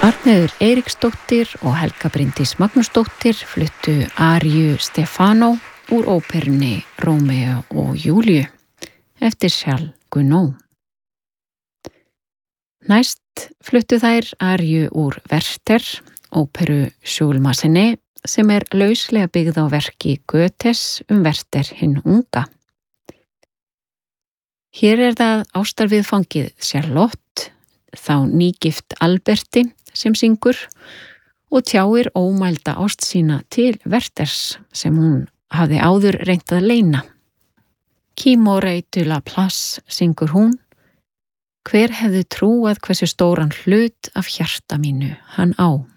Arnheiður Eiríksdóttir og Helga Bryndís Magnúsdóttir fluttu Ariu Stefano úr óperunni Rómeó og Júlíu eftir Charles Gounod. Næst fluttu þær Ariu úr Werther, óperu Jules Massenet, sem lauslega byggð á verki Goethes Werther hinn unga. Hér það ástarviðfangið Charlotte, þá nýgift Alberti, sem syngur og tjáir ómælda ást sína til Werthers sem hún hafði áður reynt að leyna. Qui m'aurait de la place, syngur hún. Hver hefði trúað hversu stóran hlut af hjarta mínu hann á?